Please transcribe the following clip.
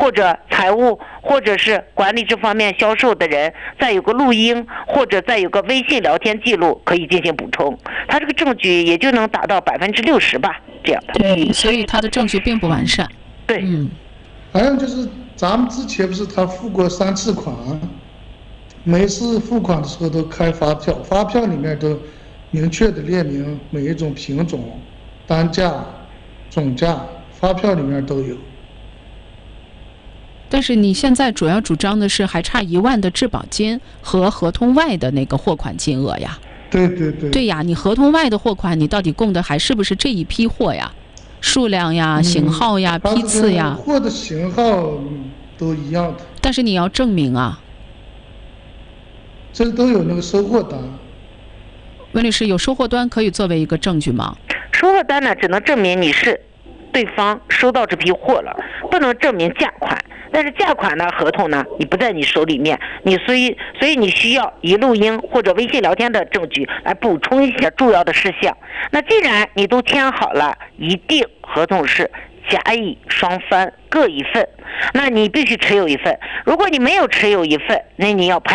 或者财务或者是管理这方面销售的人，再有个录音或者再有个微信聊天记录可以进行补充，他这个证据也就能达到60%吧，这样的。 对，所以他的证据并不完善。 对， 还有就是咱们之前不是他付过3次款，每次付款的时候都开发票，发票里面都明确的列明每一种品种、单价、总价，发票里面都有。 但是你现在主要主张的是还差1万的质保金和合同外的那个货款金额呀？ 对对对。 对呀，你合同外的货款，你到底供的还是不是这一批货呀？数量呀、型号呀、批次呀？ 货的型号都一样的。 但是你要证明啊。 这都有那个收货单。 温律师，有收货单可以作为一个证据吗？ 收货单呢，只能证明你是对方收到这批货了，不能证明价款。但是价款呢，合同呢，你不在你手里面，所以你需要以录音或者微信聊天的证据来补充一些重要的事项。那既然你都签好了，一定合同是甲乙双方各一份，那你必须持有一份。如果你没有持有一份，那你要排